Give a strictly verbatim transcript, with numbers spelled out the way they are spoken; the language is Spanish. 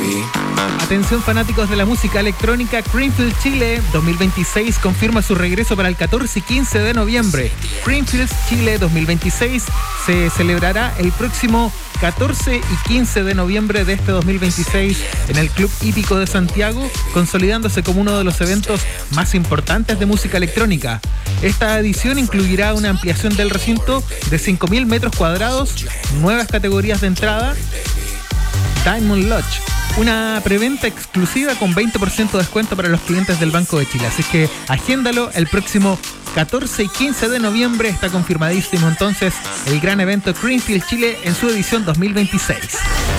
Atención fanáticos de la música electrónica, Creamfields Chile dos mil veintiséis confirma su regreso para el catorce y quince de noviembre. Creamfields Chile dos mil veintiséis se celebrará el próximo catorce y quince de noviembre de este dos mil veintiséis en el Club Hípico de Santiago, consolidándose como uno de los eventos más importantes de música electrónica. Esta edición incluirá una ampliación del recinto de cinco mil metros cuadrados, nuevas categorías de entrada, Diamond Lodge, una preventa exclusiva con veinte por ciento de descuento para los clientes del Banco de Chile. Así que agéndalo el próximo catorce y quince de noviembre. Está confirmadísimo entonces el gran evento Creamfields Chile en su edición dos mil veintiséis.